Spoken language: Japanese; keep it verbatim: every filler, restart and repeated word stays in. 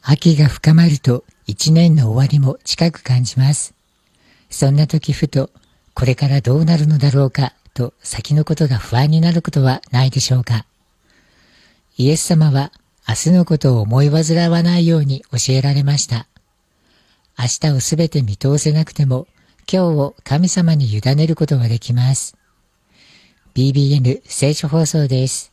秋が深まると一年の終わりも近く感じます。そんな時ふと、これからどうなるのだろうかと先のことが不安になることはないでしょうか。イエス様は明日のことを思い煩わないように教えられました。明日をすべて見通せなくても、今日を神様に委ねることができます。ビービーエヌ 聖書放送です。